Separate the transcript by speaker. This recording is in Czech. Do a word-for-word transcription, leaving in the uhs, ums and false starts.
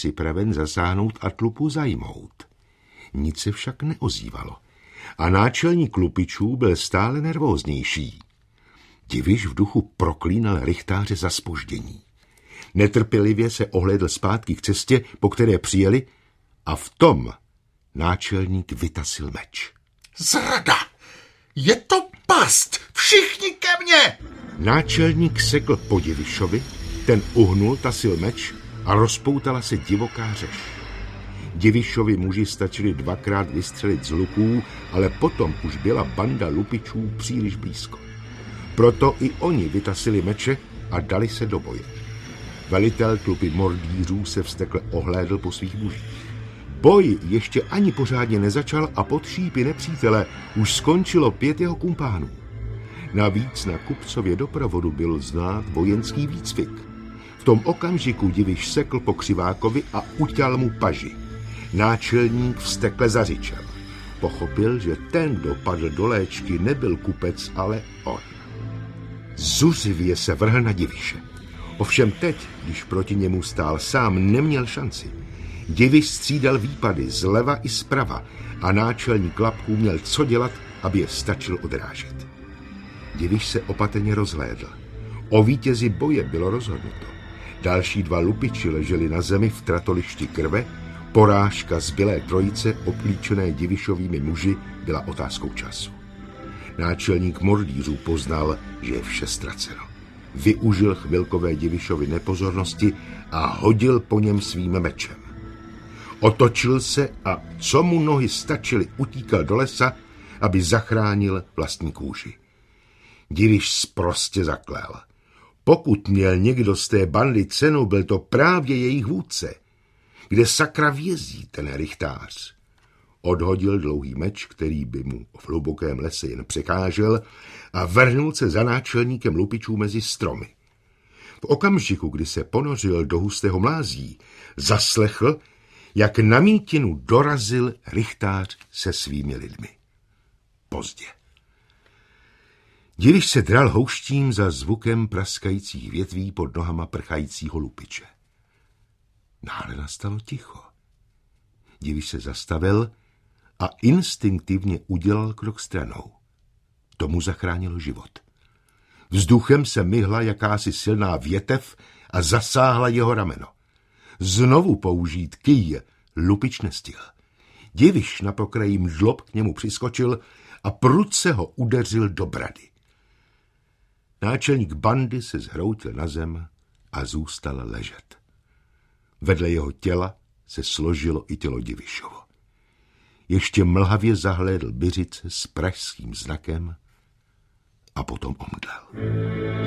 Speaker 1: připraven zasáhnout a tlupu zajmout. Nic se však neozývalo a náčelník lupičů byl stále nervóznější. Diviš v duchu proklínal rychtáře za zpoždění. Netrpělivě se ohlédl zpátky k cestě, po které přijeli, a v tom náčelník vytasil meč.
Speaker 2: Zrada! Je to past! Všichni ke mně!
Speaker 1: Náčelník sekl po Divišovi, ten uhnul, tasil meč a rozpoutala se divoká řeš. Divišovi muži stačili dvakrát vystřelit z luků, ale potom už byla banda lupičů příliš blízko. Proto i oni vytasili meče a dali se do boje. Velitel tlupy mordýřů se vztekle ohlédl po svých mužích. Boj ještě ani pořádně nezačal a pod šípy nepřítele už skončilo pět jeho kumpánů. Navíc na kupcově doprovodu byl znát vojenský výcvik. V tom okamžiku Diviš sekl po křivákovi a uťal mu paži. Náčelník vztekle zařičel. Pochopil, že ten, kdo padl do léčky, nebyl kupec, ale on. Zuřivě se vrhl na Diviše. Ovšem teď, když proti němu stál sám, neměl šanci. Diviš střídal výpady zleva i zprava a náčelník Lapků měl co dělat, aby je stačil odrážet. Diviš se opatrně rozhlédl. O vítězi boje bylo rozhodnuto. Další dva lupiči leželi na zemi v tratolišti krve. Porážka zbylé trojice, oplíčené Divišovými muži, byla otázkou času. Náčelník mordýřů poznal, že je vše ztraceno. Využil chvilkové Divišovy nepozornosti a hodil po něm svým mečem. Otočil se a co mu nohy stačily, utíkal do lesa, aby zachránil vlastní kůži. Diviš sprostě zaklel. Pokud měl někdo z té bandy cenu, byl to právě jejich vůdce. Kde sakra vězí ten rychtář? Odhodil dlouhý meč, který by mu v hlubokém lese jen překážel, a vrhnul se za náčelníkem lupičů mezi stromy. V okamžiku, kdy se ponořil do hustého mlází, zaslechl, jak na mítinu dorazil rychtář se svými lidmi. Pozdě. Diviš se dral houštím za zvukem praskajících větví pod nohama prchajícího lupiče. Náhle nastalo ticho. Diviš se zastavil a instinktivně udělal krok stranou. To mu zachránilo život. Vzduchem se myhla jakási silná větev a zasáhla jeho rameno. Znovu použít kýj lupič nestihl. Diviš na pokraji mžlob k němu přiskočil a prudce ho udeřil do brady. Náčelník bandy se zhroutil na zem a zůstal ležet. Vedle jeho těla se složilo i tělo Divišovo. Ještě mlhavě zahlédl Byřice s pražským znakem a potom omdlel.